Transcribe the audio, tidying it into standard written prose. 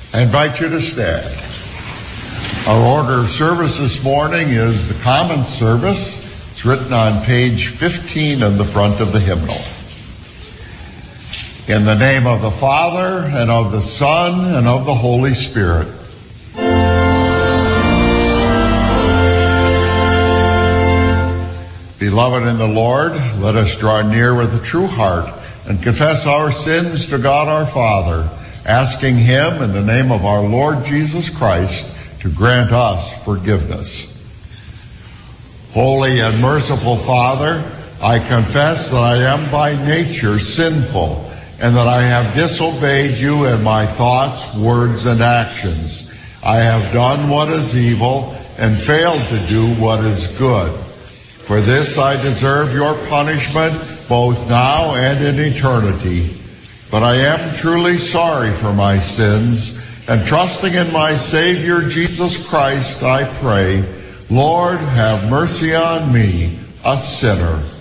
I invite you to stand. Our order of service this morning is the common service. It's written on page 15 of the front of the hymnal. In the name of the Father, and of the Son, and of the Holy Spirit. Beloved in the Lord, let us draw near with a true heart and confess our sins to God our Father, asking Him in the name of our Lord Jesus Christ to grant us forgiveness. Holy and merciful Father, I confess that I am by nature sinful, and that I have disobeyed you in my thoughts, words, and actions. I have done what is evil and failed to do what is good. For this I deserve your punishment, both now and in eternity. But I am truly sorry for my sins, and trusting in my Savior Jesus Christ, I pray, Lord, have mercy on me, a sinner.